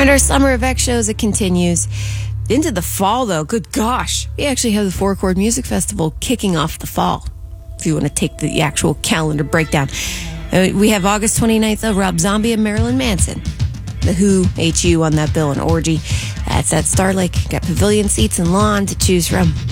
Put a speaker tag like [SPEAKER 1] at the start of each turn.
[SPEAKER 1] And our summer of X shows, it continues. Into the fall, though, good gosh. We actually have the Four Chord Music Festival kicking off the fall, if you want to take the actual calendar breakdown. We have August 29th, though, Rob Zombie and Marilyn Manson. The Who, HU on that bill, and Orgy. That's at Star Lake. Got pavilion seats and lawn to choose from.